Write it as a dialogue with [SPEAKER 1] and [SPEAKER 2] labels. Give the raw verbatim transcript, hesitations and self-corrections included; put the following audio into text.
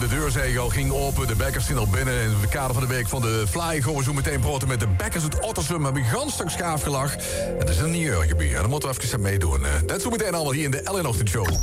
[SPEAKER 1] deur zei je al, ging open. De Bekkers zijn al binnen. In het kader van de week van de Fly gaan we zo meteen praten met de Bekkers uit Ottersum. Hebben een ganz stuk schaafgelach. En dat is een nieuw gebied. En dan moeten we even meedoen. Dat zo meteen allemaal hier in de L N Ochtendshow.